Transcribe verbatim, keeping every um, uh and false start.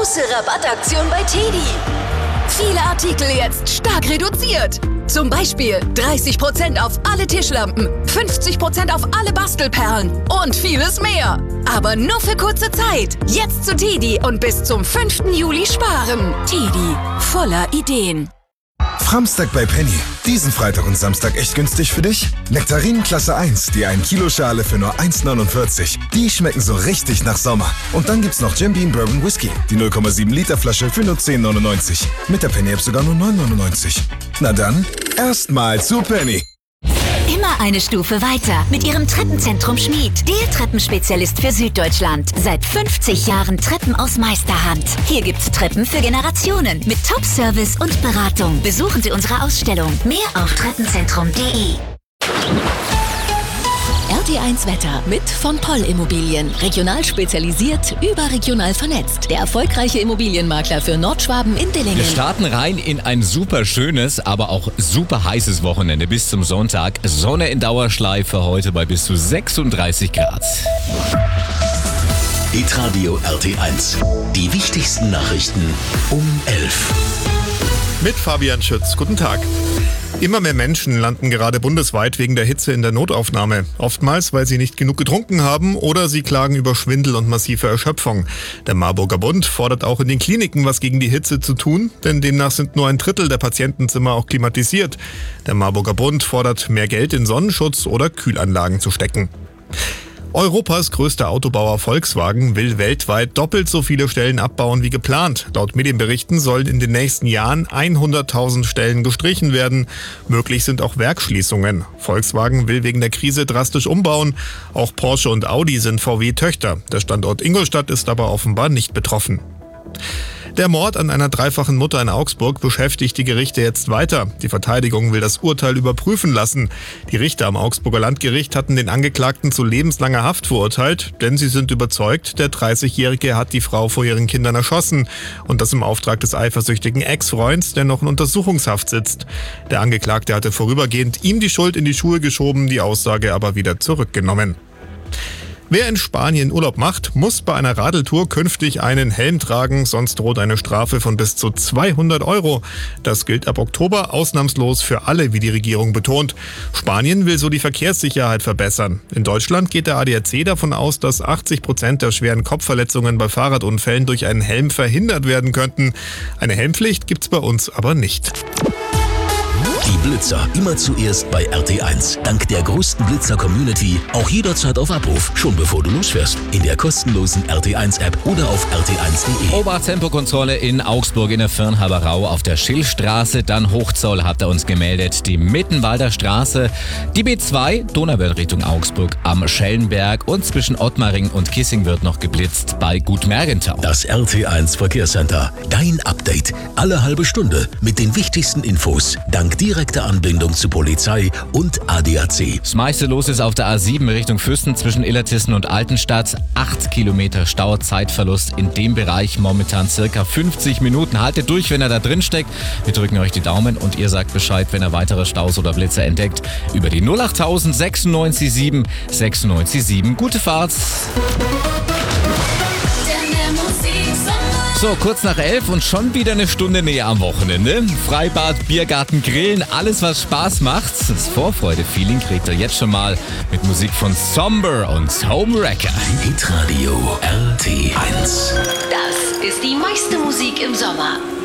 große Rabattaktion bei Teddy. Viele Artikel jetzt stark reduziert. Zum Beispiel dreißig Prozent auf alle Tischlampen, fünfzig Prozent auf alle Bastelperlen und vieles mehr. Aber nur für kurze Zeit. Jetzt zu Teddy und bis zum fünften Juli sparen. Teddy, voller Ideen. Framstag bei Penny. Diesen Freitag und Samstag echt günstig für dich? Nektarinen Klasse eins, die ein Kilo Schale für nur eins neunundvierzig. Die schmecken so richtig nach Sommer. Und dann gibt's noch Jim Beam Bourbon Whisky, die null Komma sieben Liter Flasche für nur zehn neunundneunzig. Mit der Penny-App sogar nur neun neunundneunzig. Na dann, erstmal zu Penny. Immer eine Stufe weiter mit ihrem Treppenzentrum Schmied. Der Treppenspezialist für Süddeutschland. Seit fünfzig Jahren Treppen aus Meisterhand. Hier gibt's Treppen für Generationen mit Top-Service und Beratung. Besuchen Sie unsere Ausstellung. Mehr auf treppenzentrum punkt de. R T eins Wetter mit von Poll Immobilien. Regional spezialisiert, überregional vernetzt. Der erfolgreiche Immobilienmakler für Nordschwaben in Dillingen. Wir starten rein in ein super schönes, aber auch super heißes Wochenende bis zum Sonntag. Sonne in Dauerschleife heute bei bis zu sechsunddreißig Grad. Hitradio R T eins. Die wichtigsten Nachrichten um elf. Mit Fabian Schütz. Guten Tag. Immer mehr Menschen landen gerade bundesweit wegen der Hitze in der Notaufnahme. Oftmals, weil sie nicht genug getrunken haben oder sie klagen über Schwindel und massive Erschöpfung. Der Marburger Bund fordert auch in den Kliniken, was gegen die Hitze zu tun, denn demnach sind nur ein Drittel der Patientenzimmer auch klimatisiert. Der Marburger Bund fordert, mehr Geld in Sonnenschutz oder Kühlanlagen zu stecken. Europas größter Autobauer Volkswagen will weltweit doppelt so viele Stellen abbauen wie geplant. Laut Medienberichten sollen in den nächsten Jahren hunderttausend Stellen gestrichen werden. Möglich sind auch Werksschließungen. Volkswagen will wegen der Krise drastisch umbauen. Auch Porsche und Audi sind V W-Töchter. Der Standort Ingolstadt ist aber offenbar nicht betroffen. Der Mord an einer dreifachen Mutter in Augsburg beschäftigt die Gerichte jetzt weiter. Die Verteidigung will das Urteil überprüfen lassen. Die Richter am Augsburger Landgericht hatten den Angeklagten zu lebenslanger Haft verurteilt, denn sie sind überzeugt, der dreißigjährige hat die Frau vor ihren Kindern erschossen. Und das im Auftrag des eifersüchtigen Ex-Freunds, der noch in Untersuchungshaft sitzt. Der Angeklagte hatte vorübergehend ihm die Schuld in die Schuhe geschoben, die Aussage aber wieder zurückgenommen. Wer in Spanien Urlaub macht, muss bei einer Radeltour künftig einen Helm tragen, sonst droht eine Strafe von bis zu zweihundert Euro. Das gilt ab Oktober ausnahmslos für alle, wie die Regierung betont. Spanien will so die Verkehrssicherheit verbessern. In Deutschland geht der A D A C davon aus, dass achtzig Prozent der schweren Kopfverletzungen bei Fahrradunfällen durch einen Helm verhindert werden könnten. Eine Helmpflicht gibt's bei uns aber nicht. Die Blitzer immer zuerst bei R T eins. Dank der größten Blitzer-Community auch jederzeit auf Abruf, schon bevor du losfährst. In der kostenlosen R T eins App oder auf r t eins punkt de. Obertempokontrolle in Augsburg in der Firnhaberau auf der Schillstraße. Dann Hochzoll hat er uns gemeldet. Die Mittenwalder Straße, die B zwei, Donauwörth Richtung Augsburg am Schellenberg und zwischen Ottmaring und Kissing wird noch geblitzt bei Gutmergentau. Das R T eins Verkehrscenter. Dein Update. Alle halbe Stunde mit den wichtigsten Infos. Dank direkter Anbindung zu Polizei und A D A C. Das meiste los ist auf der A sieben Richtung Fürsten zwischen Illertissen und Altenstadt. Acht Kilometer Stau, Zeitverlust in dem Bereich momentan circa fünfzig Minuten. Haltet durch, wenn er da drin steckt. Wir drücken euch die Daumen und ihr sagt Bescheid, wenn er weitere Staus oder Blitzer entdeckt. Über die null achttausend sechsundneunzig sieben sechsundneunzig sieben. Gute Fahrt! So, kurz nach elf und schon wieder eine Stunde näher am Wochenende. Freibad, Biergarten, Grillen, alles was Spaß macht. Das Vorfreude-Feeling kriegt ihr jetzt schon mal mit Musik von Somber und Homewrecker. Hitradio R T eins. Das ist die meiste Musik im Sommer.